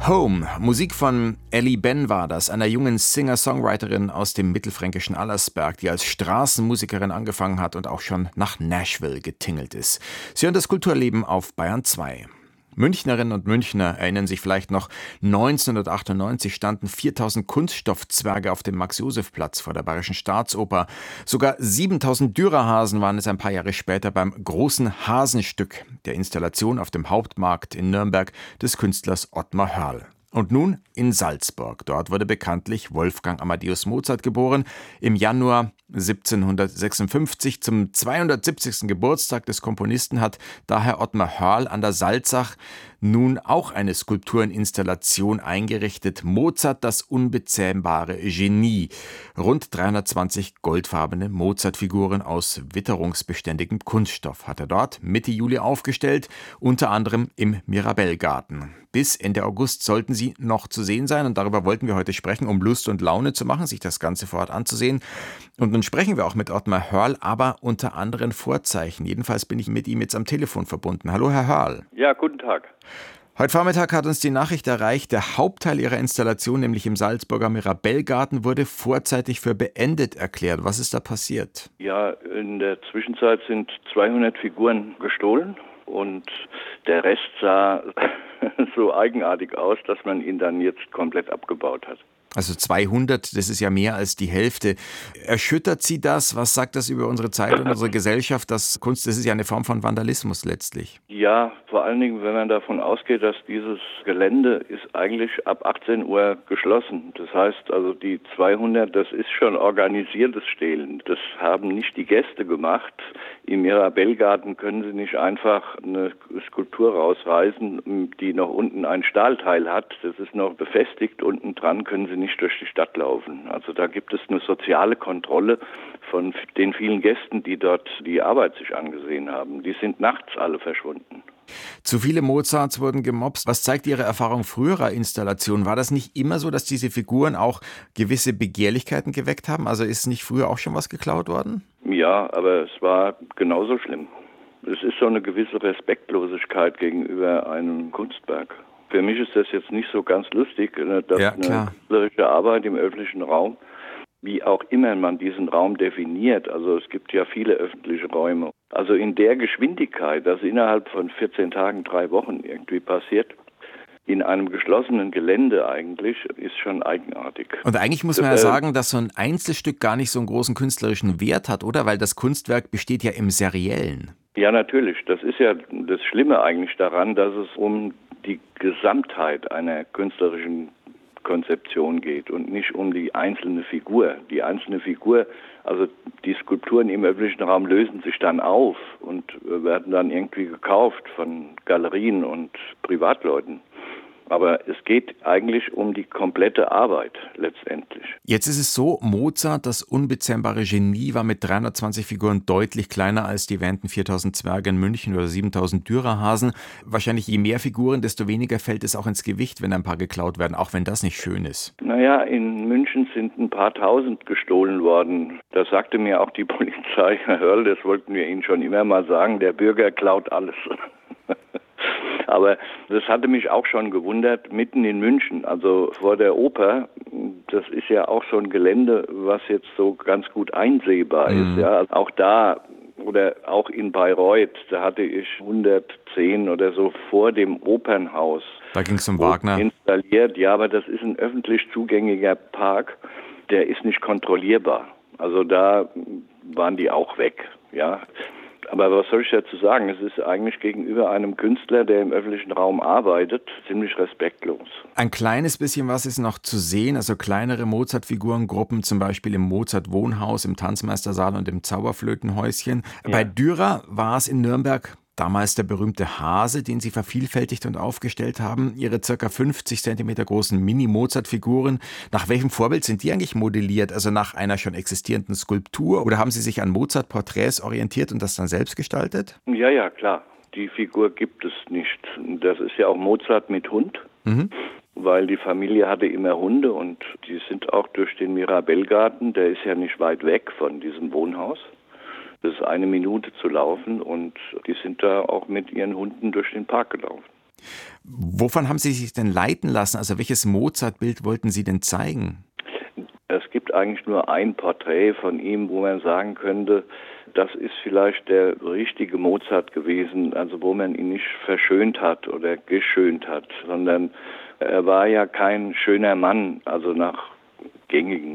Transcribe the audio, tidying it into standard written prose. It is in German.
Home, Musik von Elli Ben war das, einer jungen Singer-Songwriterin aus dem mittelfränkischen Allersberg, die als Straßenmusikerin angefangen hat und auch schon nach Nashville getingelt ist. Sie hören das Kulturleben auf Bayern 2. Münchnerinnen und Münchner erinnern sich vielleicht noch, 1998 standen 4000 Kunststoffzwerge auf dem Max-Joseph-Platz vor der Bayerischen Staatsoper. Sogar 7000 Dürerhasen waren es ein paar Jahre später beim großen Hasenstück, der Installation auf dem Hauptmarkt in Nürnberg des Künstlers Ottmar Hörl. Und nun in Salzburg. Dort wurde bekanntlich Wolfgang Amadeus Mozart geboren. Im Januar 1756 zum 270. Geburtstag des Komponisten hat daher Ottmar Hörl an der Salzach nun auch eine Skulptureninstallation eingerichtet. Mozart, das unbezähmbare Genie. Rund 320 goldfarbene Mozart-Figuren aus witterungsbeständigem Kunststoff hat er dort Mitte Juli aufgestellt, unter anderem im Mirabellgarten. Bis Ende August sollten sie noch zu sehen sein und darüber wollten wir heute sprechen, um Lust und Laune zu machen, sich das Ganze vor Ort anzusehen. Und nun sprechen wir auch mit Ottmar Hörl, aber unter anderen Vorzeichen. Jedenfalls bin ich mit ihm jetzt am Telefon verbunden. Hallo, Herr Hörl. Ja, guten Tag. Heute Vormittag hat uns die Nachricht erreicht, der Hauptteil Ihrer Installation, nämlich im Salzburger Mirabellgarten, wurde vorzeitig für beendet erklärt. Was ist da passiert? Ja, in der Zwischenzeit sind 200 Figuren gestohlen und der Rest sah so eigenartig aus, dass man ihn dann jetzt komplett abgebaut hat. Also 200, das ist ja mehr als die Hälfte. Erschüttert Sie das? Was sagt das über unsere Zeit und unsere Gesellschaft? Das Kunst, das ist ja eine Form von Vandalismus letztlich. Ja, vor allen Dingen, wenn man davon ausgeht, dass dieses Gelände ist eigentlich ab 18 Uhr geschlossen. Das heißt also, die 200, das ist schon organisiertes Stehlen. Das haben nicht die Gäste gemacht. Im Mirabellgarten können Sie nicht einfach eine Skulptur rausreißen, die noch unten ein Stahlteil hat. Das ist noch befestigt. Unten dran können Sie nicht durch die Stadt laufen. Also da gibt es eine soziale Kontrolle von den vielen Gästen, die dort die Arbeit sich angesehen haben. Die sind nachts alle verschwunden. Zu viele Mozarts wurden gemobst. Was zeigt Ihre Erfahrung früherer Installationen? War das nicht immer so, dass diese Figuren auch gewisse Begehrlichkeiten geweckt haben? Also ist nicht früher auch schon was geklaut worden? Ja, aber es war genauso schlimm. Es ist so eine gewisse Respektlosigkeit gegenüber einem Kunstwerk. Für mich ist das jetzt nicht so ganz lustig, dass eine künstlerische Arbeit im öffentlichen Raum, wie auch immer man diesen Raum definiert, also es gibt ja viele öffentliche Räume, also in der Geschwindigkeit, dass innerhalb von 14 Tagen, 3 Wochen irgendwie passiert, in einem geschlossenen Gelände eigentlich, ist schon eigenartig. Und eigentlich muss man ja sagen, dass so ein Einzelstück gar nicht so einen großen künstlerischen Wert hat, oder? Weil das Kunstwerk besteht ja im Seriellen. Ja, natürlich. Das ist ja das Schlimme eigentlich daran, dass es um die Gesamtheit einer künstlerischen Konzeption geht und nicht um die einzelne Figur. Die einzelne Figur, also die Skulpturen im öffentlichen Raum lösen sich dann auf und werden dann irgendwie gekauft von Galerien und Privatleuten. Aber es geht eigentlich um die komplette Arbeit letztendlich. Jetzt ist es so, Mozart, das unbezähmbare Genie, war mit 320 Figuren deutlich kleiner als die erwähnten 4000 Zwerge in München oder 7000 Dürerhasen. Wahrscheinlich je mehr Figuren, desto weniger fällt es auch ins Gewicht, wenn ein paar geklaut werden, auch wenn das nicht schön ist. Naja, in München sind ein paar tausend gestohlen worden. Das sagte mir auch die Polizei, Herr Hörl, das wollten wir Ihnen schon immer mal sagen, der Bürger klaut alles. Aber das hatte mich auch schon gewundert, mitten in München, also vor der Oper, das ist ja auch so ein Gelände, was jetzt so ganz gut einsehbar ist. Ja. Auch da oder auch in Bayreuth, da hatte ich 110 oder so vor dem Opernhaus. Da ging es um Wagner. Installiert, ja, aber das ist ein öffentlich zugänglicher Park, der ist nicht kontrollierbar. Also da waren die auch weg, ja. Aber was soll ich dazu sagen? Es ist eigentlich gegenüber einem Künstler, der im öffentlichen Raum arbeitet, ziemlich respektlos. Ein kleines bisschen was ist noch zu sehen, also kleinere Mozart-Figurengruppen, zum Beispiel im Mozart-Wohnhaus, im Tanzmeistersaal und im Zauberflötenhäuschen. Ja. Bei Dürer war es in Nürnberg damals der berühmte Hase, den Sie vervielfältigt und aufgestellt haben. Ihre ca. 50 cm großen Mini-Mozart-Figuren. Nach welchem Vorbild sind die eigentlich modelliert? Also nach einer schon existierenden Skulptur? Oder haben Sie sich an Mozart-Porträts orientiert und das dann selbst gestaltet? Ja, klar. Die Figur gibt es nicht. Das ist ja auch Mozart mit Hund. Weil die Familie hatte immer Hunde und die sind auch durch den Mirabellgarten, der ist ja nicht weit weg von diesem Wohnhaus. Das ist 1 Minute zu laufen und die sind da auch mit ihren Hunden durch den Park gelaufen. Wovon haben Sie sich denn leiten lassen? Also welches Mozart-Bild wollten Sie denn zeigen? Es gibt eigentlich nur ein Porträt von ihm, wo man sagen könnte, das ist vielleicht der richtige Mozart gewesen, also wo man ihn nicht verschönt hat oder geschönt hat, sondern er war ja kein schöner Mann, also nach gängigen